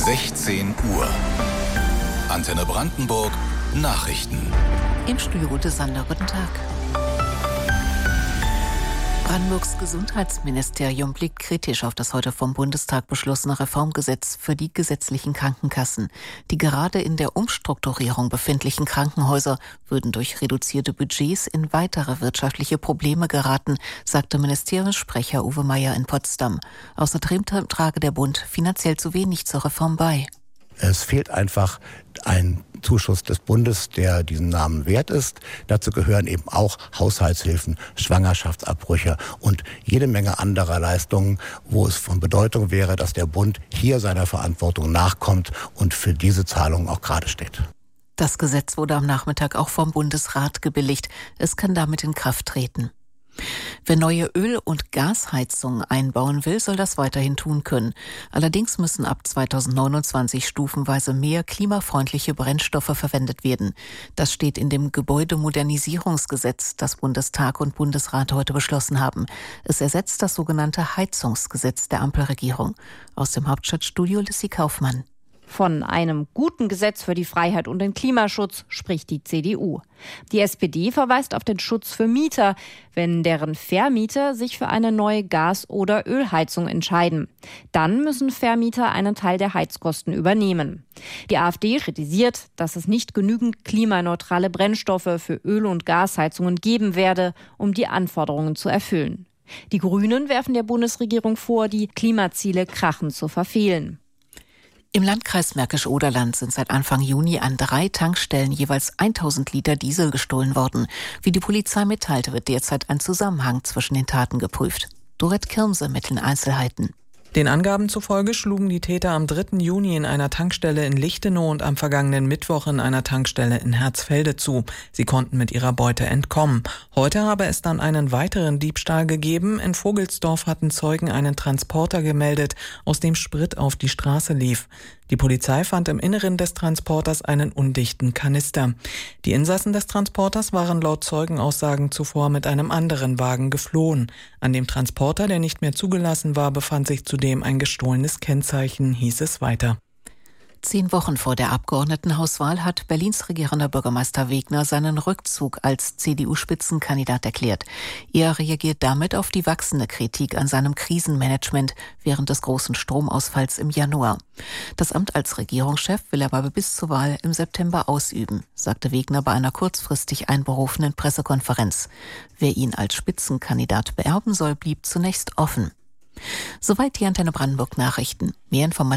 16 Uhr. Antenne Brandenburg Nachrichten. Im Studio Ute Sander, guten Tag. Brandenburgs Gesundheitsministerium blickt kritisch auf das heute vom Bundestag beschlossene Reformgesetz für die gesetzlichen Krankenkassen. Die gerade in der Umstrukturierung befindlichen Krankenhäuser würden durch reduzierte Budgets in weitere wirtschaftliche Probleme geraten, sagte Ministeriumssprecher Uwe Meier in Potsdam. Außerdem trage der Bund finanziell zu wenig zur Reform bei. Es fehlt einfach ein Zuschuss des Bundes, der diesen Namen wert ist. Dazu gehören eben auch Haushaltshilfen, Schwangerschaftsabbrüche und jede Menge anderer Leistungen, wo es von Bedeutung wäre, dass der Bund hier seiner Verantwortung nachkommt und für diese Zahlungen auch gerade steht. Das Gesetz wurde am Nachmittag auch vom Bundesrat gebilligt. Es kann damit in Kraft treten. Wer neue Öl- und Gasheizungen einbauen will, soll das weiterhin tun können. Allerdings müssen ab 2029 stufenweise mehr klimafreundliche Brennstoffe verwendet werden. Das steht in dem Gebäudemodernisierungsgesetz, das Bundestag und Bundesrat heute beschlossen haben. Es ersetzt das sogenannte Heizungsgesetz der Ampelregierung. Aus dem Hauptstadtstudio Lissy Kaufmann. Von einem guten Gesetz für die Freiheit und den Klimaschutz spricht die CDU. Die SPD verweist auf den Schutz für Mieter, wenn deren Vermieter sich für eine neue Gas- oder Ölheizung entscheiden. Dann müssen Vermieter einen Teil der Heizkosten übernehmen. Die AfD kritisiert, dass es nicht genügend klimaneutrale Brennstoffe für Öl- und Gasheizungen geben werde, um die Anforderungen zu erfüllen. Die Grünen werfen der Bundesregierung vor, die Klimaziele krachend zu verfehlen. Im Landkreis Märkisch-Oderland sind seit Anfang Juni an 3 Tankstellen jeweils 1000 Liter Diesel gestohlen worden. Wie die Polizei mitteilte, wird derzeit ein Zusammenhang zwischen den Taten geprüft. Dorette Kirmse mit den Einzelheiten. Den Angaben zufolge schlugen die Täter am 3. Juni in einer Tankstelle in Lichtenau und am vergangenen Mittwoch in einer Tankstelle in Herzfelde zu. Sie konnten mit ihrer Beute entkommen. Heute habe es dann einen weiteren Diebstahl gegeben. In Vogelsdorf hatten Zeugen einen Transporter gemeldet, aus dem Sprit auf die Straße lief. Die Polizei fand im Inneren des Transporters einen undichten Kanister. Die Insassen des Transporters waren laut Zeugenaussagen zuvor mit einem anderen Wagen geflohen. An dem Transporter, der nicht mehr zugelassen war, befand sich zudem ein gestohlenes Kennzeichen, hieß es weiter. 10 Wochen vor der Abgeordnetenhauswahl hat Berlins regierender Bürgermeister Wegner seinen Rückzug als CDU-Spitzenkandidat erklärt. Er reagiert damit auf die wachsende Kritik an seinem Krisenmanagement während des großen Stromausfalls im Januar. Das Amt als Regierungschef will er aber bis zur Wahl im September ausüben, sagte Wegner bei einer kurzfristig einberufenen Pressekonferenz. Wer ihn als Spitzenkandidat beerben soll, blieb zunächst offen. Soweit die Antenne Brandenburg Nachrichten. Mehr Informationen